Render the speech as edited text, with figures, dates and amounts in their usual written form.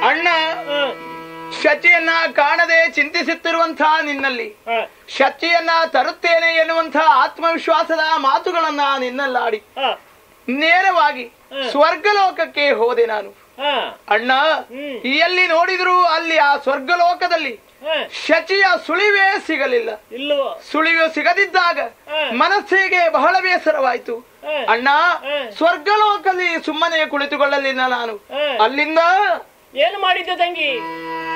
ಅಣ್ಣ ಶಚಿಯನ್ನ ಕಾಣದೆ ಚಿಂತಿಸುತ್ತಿರುವಂತಹ ನಿನ್ನಲ್ಲಿ ಶಚಿಯನ್ನ ತರುತ್ತೇನೆ ಎನ್ನುವಂತಹ ಆತ್ಮವಿಶ್ವಾಸದ ಮಾತುಗಳನ್ನ ನಿನ್ನಲ್ಲಾಡಿ ನೇರವಾಗಿ ಸ್ವರ್ಗಲೋಕಕ್ಕೆ ಹೋದೆ ನಾನು. ಅಣ್ಣ, ಎಲ್ಲಿ ನೋಡಿದ್ರು ಅಲ್ಲಿ ಆ ಸ್ವರ್ಗಲೋಕದಲ್ಲಿ ಶಚಿಯ ಸುಳಿವೇ ಸಿಗಲಿಲ್ಲ. ಸುಳಿವು ಸಿಗದಿದ್ದಾಗ ಮನಸ್ಸಿಗೆ ಬಹಳ ಬೇಸರವಾಯಿತು. ಅಣ್ಣ, ಸ್ವರ್ಗಲೋಕದಲ್ಲಿ ಸುಮ್ಮನೆ ಕುಳಿತುಕೊಳ್ಳಲಿಲ್ಲ ನಾನು. ಅಲ್ಲಿಂದ ಏನು ಮಾಡಿದ್ದೆ ತಂಗಿ?